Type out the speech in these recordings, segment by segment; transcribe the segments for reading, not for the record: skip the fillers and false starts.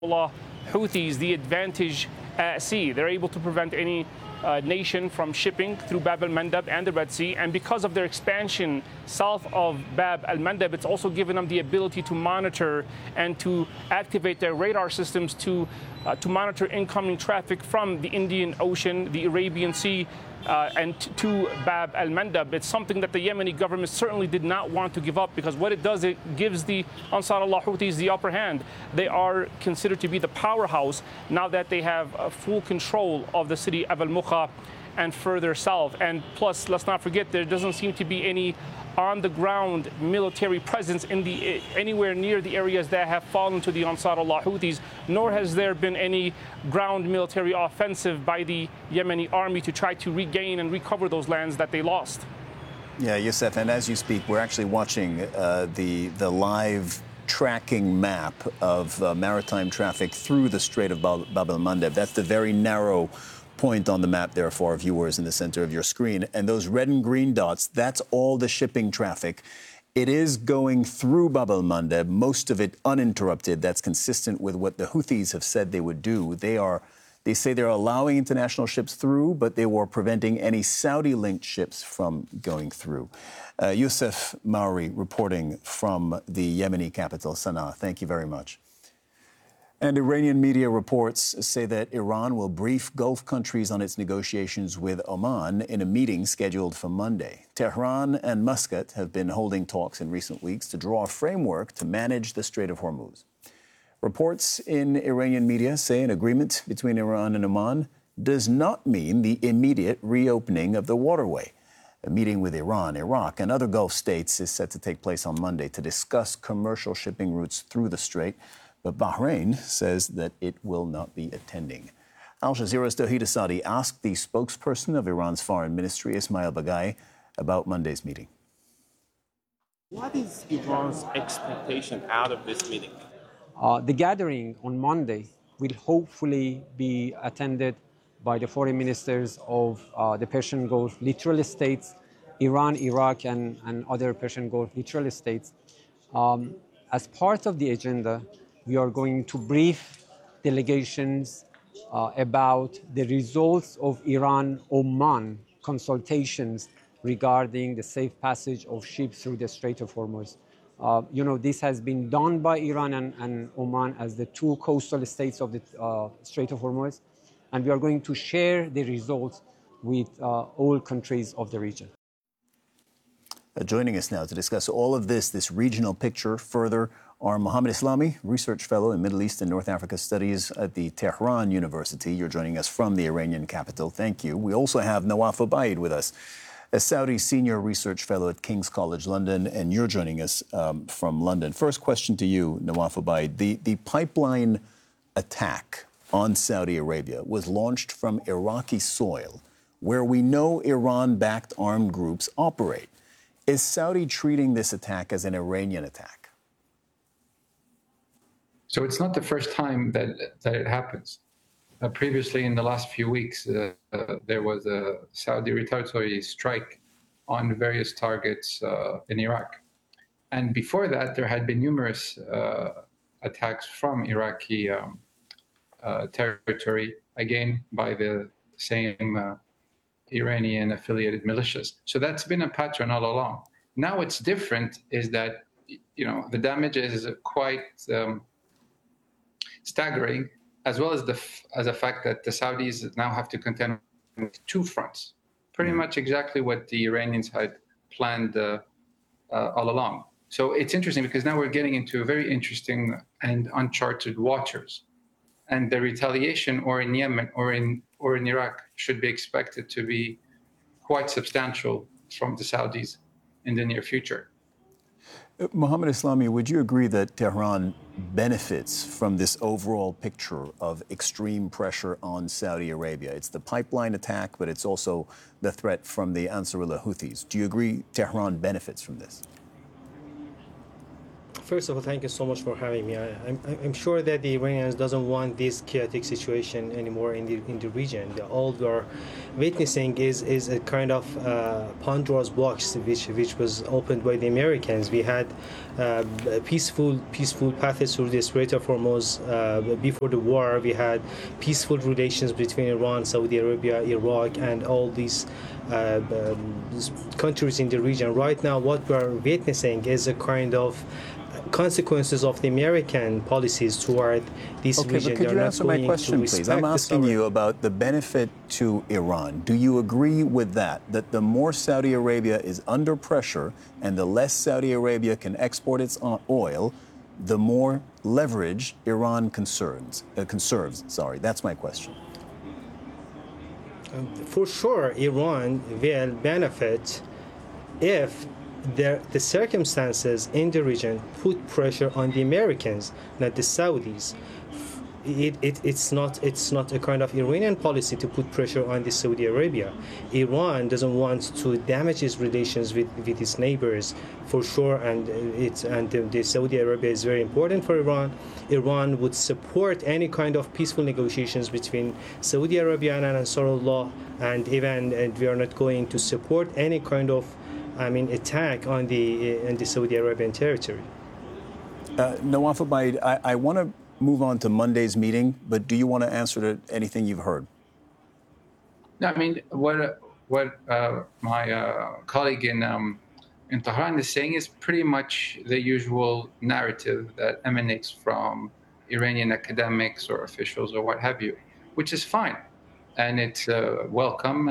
Houthis the advantage at sea. They're able to prevent any nation from shipping through Bab al-Mandab and the Red Sea. And because of their expansion south of Bab al-Mandab, it's also given them the ability to monitor and to activate their radar systems to monitor incoming traffic from the Indian Ocean, the Arabian Sea, and to Bab al-Mandab. It's something that the Yemeni government certainly did not want to give up, because what it does, it gives the Ansar Allah Houthis the upper hand. They are considered to be the powerhouse now that they have full control of the city of al-Mukha and further south. And plus, let's not forget, there doesn't seem to be any on-the-ground military presence in anywhere near the areas that have fallen to the Ansar Allah Houthis, nor has there been any ground military offensive by the Yemeni army to try to regain and recover those lands that they lost. Yeah, Youssef, and as you speak, we're actually watching the live tracking map of maritime traffic through the Strait of Bab al-Mandab. That's the very narrow point on the map there for our viewers in the center of your screen. And those red and green dots, that's all the shipping traffic. It is going through Bab al-Mandab, most of it uninterrupted. That's consistent with what the Houthis have said they would do. They say they're allowing international ships through, but they were preventing any Saudi-linked ships from going through. Youssef Mauri reporting from the Yemeni capital, Sana'a. Thank you very much. And Iranian media reports say that Iran will brief Gulf countries on its negotiations with Oman in a meeting scheduled for Monday. Tehran and Muscat have been holding talks in recent weeks to draw a framework to manage the Strait of Hormuz. Reports in Iranian media say an agreement between Iran and Oman does not mean the immediate reopening of the waterway. A meeting with Iran, Iraq, and other Gulf states is set to take place on Monday to discuss commercial shipping routes through the strait. But Bahrain says that it will not be attending. Al Jazeera's Tawhid Asadi asked the spokesperson of Iran's foreign ministry, Ismail Baghai, about Monday's meeting. What is Iran's expectation out of this meeting? The gathering on Monday will hopefully be attended by the foreign ministers of the Persian Gulf littoral states, Iran, Iraq, and other Persian Gulf littoral states. As part of the agenda, we are going to brief delegations about the results of Iran-Oman consultations regarding the safe passage of ships through the Strait of Hormuz. This has been done by Iran and Oman as the two coastal states of the Strait of Hormuz, and we are going to share the results with all countries of the region. Joining us now to discuss all of this regional picture further, are Mohammed Islami, Research Fellow in Middle East and North Africa Studies at the Tehran University. You're joining us from the Iranian capital. Thank you. We also have Nawaf Obaid with us, a Saudi Senior Research Fellow at King's College London, and you're joining us from London. First question to you, Nawaf Obaid. The pipeline attack on Saudi Arabia was launched from Iraqi soil, where we know Iran-backed armed groups operate. Is Saudi treating this attack as an Iranian attack? So it's not the first time that it happens. Previously, in the last few weeks, there was a Saudi retaliatory strike on various targets in Iraq. And before that, there had been numerous attacks from Iraqi territory, again, by the same Iranian affiliated militias. So that's been a pattern all along. Now what's different is that, the damage is quite staggering, as well as the fact that the Saudis now have to contend with two fronts, pretty much exactly what the Iranians had planned all along. So it's interesting because now we're getting into very interesting and uncharted waters, and the retaliation, or in Yemen or in Iraq, should be expected to be quite substantial from the Saudis in the near future. Mohammed Islami, would you agree that Tehran benefits from this overall picture of extreme pressure on Saudi Arabia? It's the pipeline attack, but it's also the threat from the Ansarullah Houthis. Do you agree Tehran benefits from this? First of all, thank you so much for having me. I'm sure that the Iranians doesn't want this chaotic situation anymore in the region. All we are witnessing is a kind of Pandora's box, which was opened by the Americans. We had peaceful paths through the Strait of Hormuz before the war. We had peaceful relations between Iran, Saudi Arabia, Iraq, and all these countries in the region. Right now, what we are witnessing is a kind of consequences of the American policies toward this region. But could you answer my question, please? I'm asking you about the benefit to Iran. Do you agree with that the more Saudi Arabia is under pressure and the less Saudi Arabia can export its oil, the more leverage Iran conserves? That's my question. For sure, Iran will benefit if the circumstances in the region put pressure on the Americans, not the Saudis. It's not a kind of Iranian policy to put pressure on the Saudi Arabia. Iran doesn't want to damage its relations with its neighbors, for sure, and the Saudi Arabia is very important for Iran. Iran would support any kind of peaceful negotiations between Saudi Arabia and Ansarullah, and we are not going to support any kind of attack on the Saudi Arabian territory. Nawaf Ubaid, I want to move on to Monday's meeting, but do you want to answer to anything you've heard? No, I mean, what my colleague in Tehran is saying is pretty much the usual narrative that emanates from Iranian academics or officials or what have you, which is fine, and it's welcome,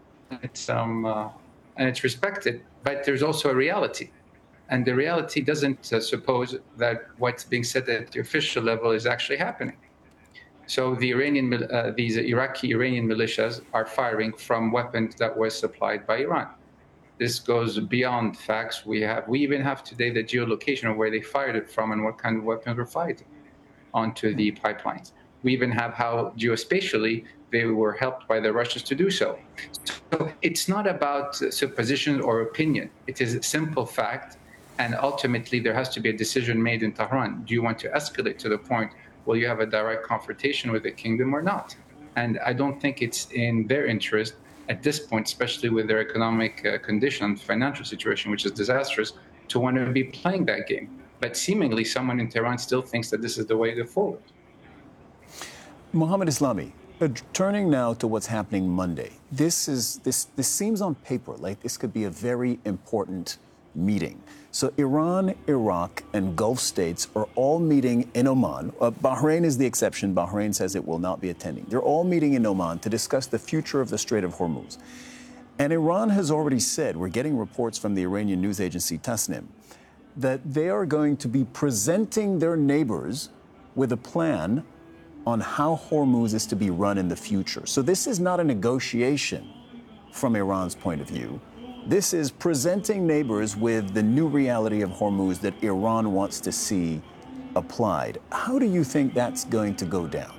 and it's respected. But there's also a reality. And the reality doesn't suppose that what's being said at the official level is actually happening. So these Iraqi Iranian militias are firing from weapons that were supplied by Iran. This goes beyond facts. We even have today the geolocation of where they fired it from and what kind of weapons were fired onto the pipelines. We even have how geospatially they were helped by the Russians to do so. So it's not about supposition or opinion. It is a simple fact. And ultimately, there has to be a decision made in Tehran. Do you want to escalate to the point where you have a direct confrontation with the kingdom or not? And I don't think it's in their interest at this point, especially with their economic condition, financial situation, which is disastrous, to want to be playing that game. But seemingly, someone in Tehran still thinks that this is the way to go forward. Mohammad Islami, turning now to what's happening Monday. This seems on paper like this could be a very important meeting. So Iran, Iraq, and Gulf states are all meeting in Oman. Bahrain is the exception. Bahrain says it will not be attending. They're all meeting in Oman to discuss the future of the Strait of Hormuz. And Iran has already said, we're getting reports from the Iranian news agency Tasnim, that they are going to be presenting their neighbors with a plan on how Hormuz is to be run in the future. So this is not a negotiation from Iran's point of view. This is presenting neighbors with the new reality of Hormuz that Iran wants to see applied. How do you think that's going to go down?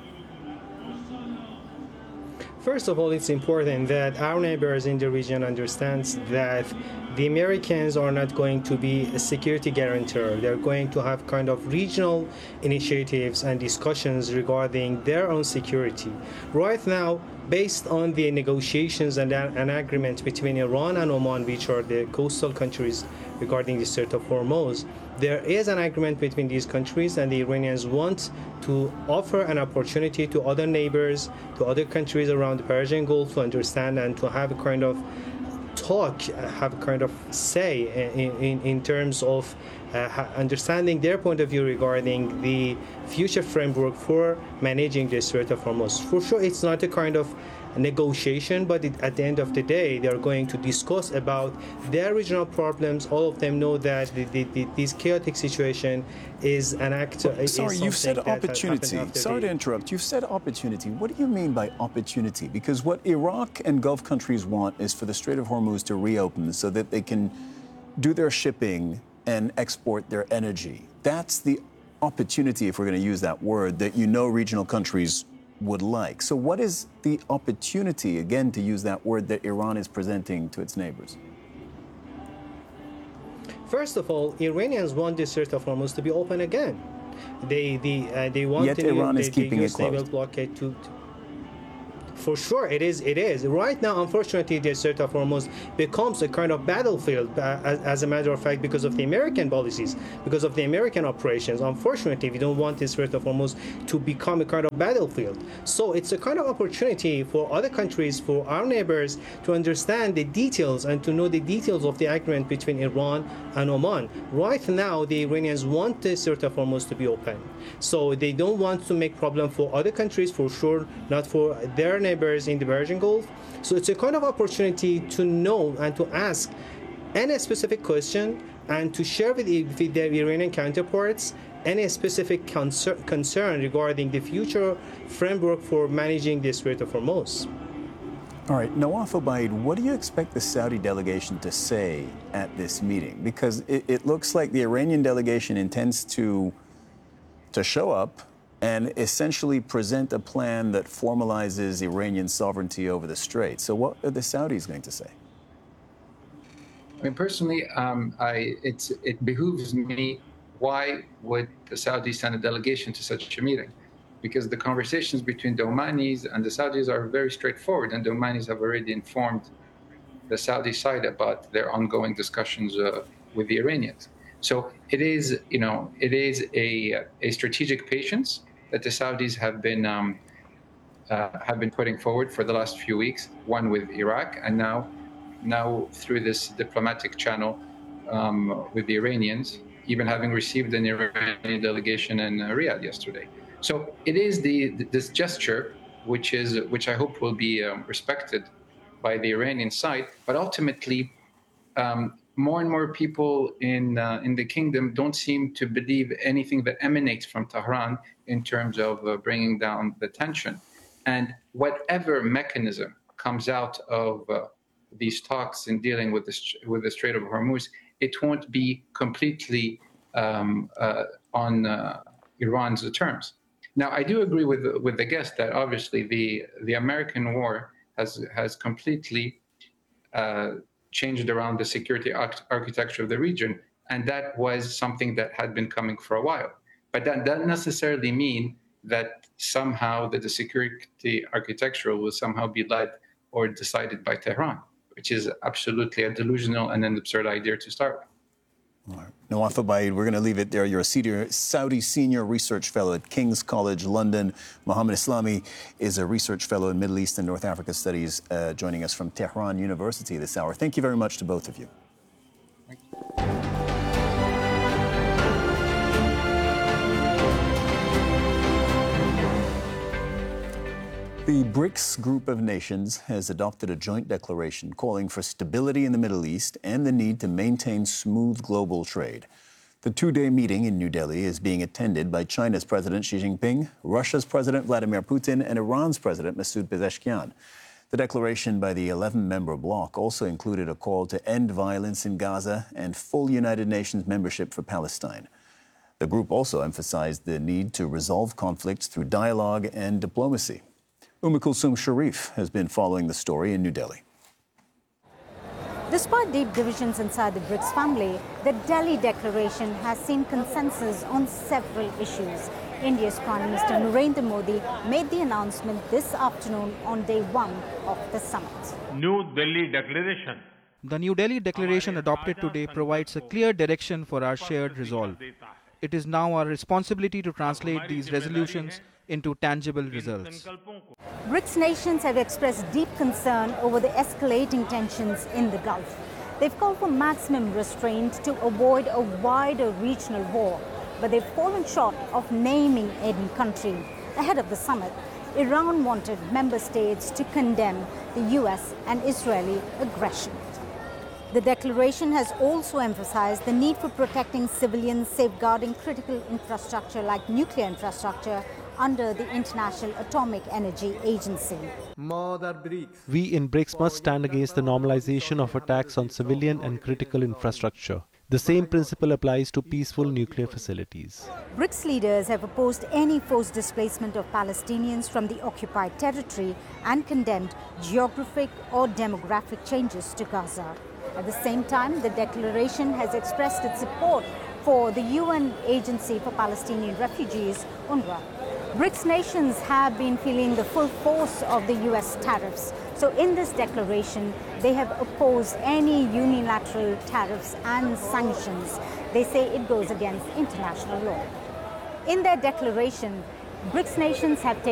First of all, it's important that our neighbors in the region understand that the Americans are not going to be a security guarantor. They're going to have kind of regional initiatives and discussions regarding their own security. Right now, based on the negotiations and an agreement between Iran and Oman, which are the coastal countries regarding the Strait of Hormuz, there is an agreement between these countries, and the Iranians want to offer an opportunity to other neighbors, to other countries around the Persian Gulf to understand and to have a kind of talk, have a kind of say in terms of understanding their point of view regarding the future framework for managing the Strait of Hormuz. For sure, it's not a kind of negotiation, but at the end of the day, they are going to discuss about their regional problems. All of them know that this chaotic situation is an act. Sorry, you've said opportunity. Sorry to interrupt. You've said opportunity. What do you mean by opportunity? Because what Iraq and Gulf countries want is for the Strait of Hormuz to reopen so that they can do their shipping and export their energy. That's the opportunity, if we're going to use that word, that regional countries would like. So what is the opportunity, again, to use that word, that Iran is presenting to its neighbors? First of all, Iranians want the Strait of Hormuz to be open again. They want Yet Iran is keeping it closed. Naval blockade to. For sure, it is. It is. Right now, unfortunately, the Strait of Hormuz becomes a kind of battlefield, as a matter of fact, because of the American policies, because of the American operations. Unfortunately, we don't want the Strait of Hormuz to become a kind of battlefield. So it's a kind of opportunity for other countries, for our neighbors, to understand the details and to know the details of the agreement between Iran and Oman. Right now, the Iranians want the Strait of Hormuz to be open. So they don't want to make problem for other countries, for sure, not for their neighbors in the Persian Gulf. So it's a kind of opportunity to know and to ask any specific question and to share with their Iranian counterparts any specific concern regarding the future framework for managing the Strait of Hormuz. All right, Nawaf Obaid, what do you expect the Saudi delegation to say at this meeting? Because it looks like the Iranian delegation intends to show up and essentially present a plan that formalizes Iranian sovereignty over the strait. So what are the Saudis going to say? I mean, personally, it behooves me. Why would the Saudis send a delegation to such a meeting? Because the conversations between the Omanis and the Saudis are very straightforward, and the Omanis have already informed the Saudi side about their ongoing discussions with the Iranians. So it is a strategic patience that the Saudis have been putting forward for the last few weeks. One with Iraq, and now through this diplomatic channel with the Iranians, even having received an Iranian delegation in Riyadh yesterday. So it is this gesture, which I hope will be respected by the Iranian side, but ultimately. More and more people in the kingdom don't seem to believe anything that emanates from Tehran in terms of bringing down the tension. And whatever mechanism comes out of these talks in dealing with the Strait of Hormuz, it won't be completely on Iran's terms. Now, I do agree with the guest that obviously the American war has completely changed around the security architecture of the region, and that was something that had been coming for a while. But that doesn't necessarily mean that somehow that the security architecture will somehow be led or decided by Tehran, which is absolutely a delusional and an absurd idea to start with. All right. Nawaf Obaid, we're going to leave it there. You're a Saudi Senior Research Fellow at King's College London. Mohammed Islami is a Research Fellow in Middle East and North Africa Studies, joining us from Tehran University this hour. Thank you very much to both of you. Thank you. The BRICS group of nations has adopted a joint declaration calling for stability in the Middle East and the need to maintain smooth global trade. The two-day meeting in New Delhi is being attended by China's President Xi Jinping, Russia's President Vladimir Putin, and Iran's President Masoud Pezeshkian. The declaration by the 11-member bloc also included a call to end violence in Gaza and full United Nations membership for Palestine. The group also emphasized the need to resolve conflicts through dialogue and diplomacy. Kulsum Sharif has been following the story in New Delhi. Despite deep divisions inside the BRICS family, the Delhi Declaration has seen consensus on several issues. India's Prime Minister Narendra Modi made the announcement this afternoon on day one of the summit. New Delhi Declaration. The New Delhi Declaration adopted today provides a clear direction for our shared resolve. It is now our responsibility to translate these resolutions into tangible results. BRICS nations have expressed deep concern over the escalating tensions in the Gulf. They've called for maximum restraint to avoid a wider regional war, but they've fallen short of naming any country. Ahead of the summit, Iran wanted member states to condemn the US and Israeli aggression. The declaration has also emphasized the need for protecting civilians, safeguarding critical infrastructure like nuclear infrastructure under the International Atomic Energy Agency. We in BRICS must stand against the normalization of attacks on civilian and critical infrastructure. The same principle applies to peaceful nuclear facilities. BRICS leaders have opposed any forced displacement of Palestinians from the occupied territory and condemned geographic or demographic changes to Gaza. At the same time, the declaration has expressed its support for the UN Agency for Palestinian Refugees, UNRWA. BRICS nations have been feeling the full force of the US tariffs. So in this declaration, they have opposed any unilateral tariffs and sanctions. They say it goes against international law. In their declaration, BRICS nations have taken